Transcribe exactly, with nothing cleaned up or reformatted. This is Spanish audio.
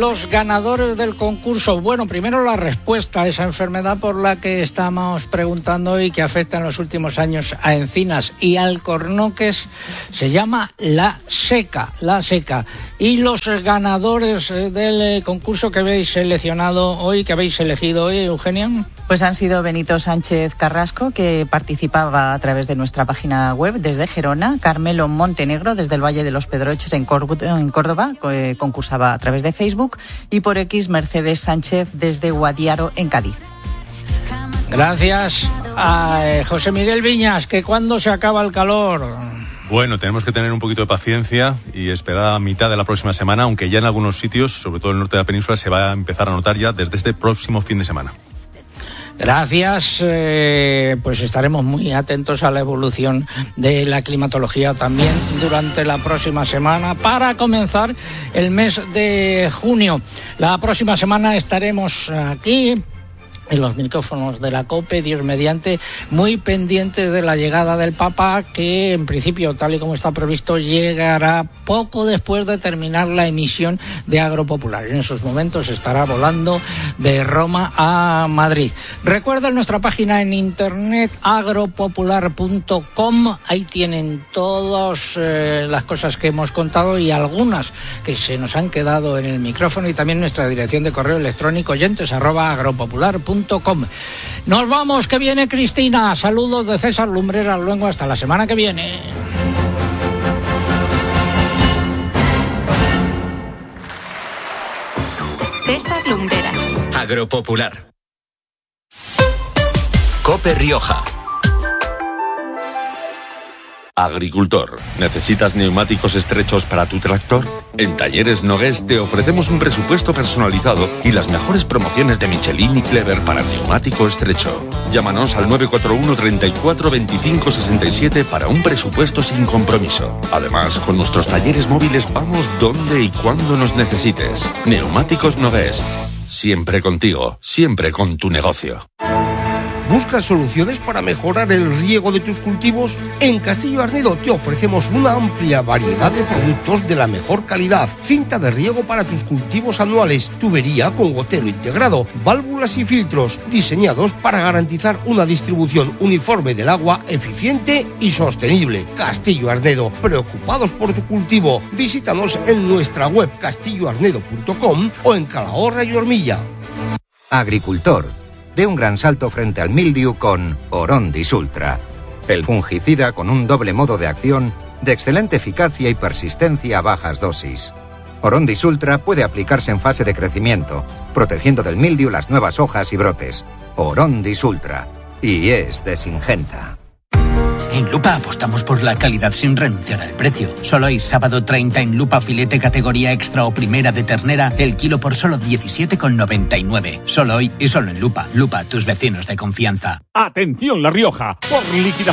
los ganadores del concurso. Bueno, primero la respuesta a esa enfermedad por la que estamos preguntando y que afecta en los últimos años a encinas y alcornoques se llama la seca, la seca. Y los ganadores del concurso que habéis seleccionado hoy, que habéis elegido hoy, Eugenia. Pues han sido Benito Sánchez Carrasco, que participaba a través de nuestra página web desde Gerona, Carmelo Montenegro desde el Valle de los Pedroches en Córdoba, que concursaba a través de Facebook, y por X Mercedes Sánchez desde Guadiaro en Cádiz. Gracias a José Miguel Viñas. ¿Que cuándo se acaba el calor? Bueno, tenemos que tener un poquito de paciencia y esperar a mitad de la próxima semana, aunque ya en algunos sitios, sobre todo en el norte de la península, se va a empezar a notar ya desde este próximo fin de semana. Gracias, eh, pues estaremos muy atentos a la evolución de la climatología también durante la próxima semana para comenzar el mes de junio. La próxima semana estaremos aquí en los micrófonos de la COPE, Dios mediante, muy pendientes de la llegada del Papa, que en principio, tal y como está previsto, llegará poco después de terminar la emisión de Agropopular. En esos momentos estará volando de Roma a Madrid. Recuerden nuestra página en internet, agropopular punto com. Ahí tienen todas eh, las cosas que hemos contado y algunas que se nos han quedado en el micrófono, y también nuestra dirección de correo electrónico, oyentes arroba agropopular punto com. Nos vamos, que viene Cristina. Saludos de César Lumbreras. Luego hasta la semana que viene. César Lumbreras. Agropopular. COPE Rioja. Agricultor, ¿necesitas neumáticos estrechos para tu tractor? En Talleres Nogués te ofrecemos un presupuesto personalizado y las mejores promociones de Michelin y Clever para neumático estrecho. Llámanos al nueve cuatro uno, treinta y cuatro, veinticinco, sesenta y siete para un presupuesto sin compromiso. Además, con nuestros talleres móviles vamos donde y cuando nos necesites. Neumáticos Nogués. Siempre contigo, siempre con tu negocio. ¿Buscas soluciones para mejorar el riego de tus cultivos? En Castillo Arnedo te ofrecemos una amplia variedad de productos de la mejor calidad. Cinta de riego para tus cultivos anuales, tubería con gotero integrado, válvulas y filtros, diseñados para garantizar una distribución uniforme del agua eficiente y sostenible. Castillo Arnedo, preocupados por tu cultivo. Visítanos en nuestra web castillo arnedo punto com o en Calahorra y Hormilla. Agricultor, de un gran salto frente al mildiu con Orondis Ultra. El fungicida con un doble modo de acción de excelente eficacia y persistencia a bajas dosis. Orondis Ultra puede aplicarse en fase de crecimiento, protegiendo del mildiu las nuevas hojas y brotes. Orondis Ultra. Y es de Syngenta. En Lupa apostamos por la calidad sin renunciar al precio. Solo hoy, sábado treinta, en Lupa filete categoría extra o primera de ternera, el kilo por solo diecisiete con noventa y nueve. Solo hoy y solo en Lupa. Lupa, tus vecinos de confianza. Atención La Rioja, por liquidación